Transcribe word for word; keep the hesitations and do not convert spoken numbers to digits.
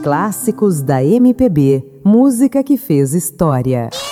Clássicos da M P B, música que fez história.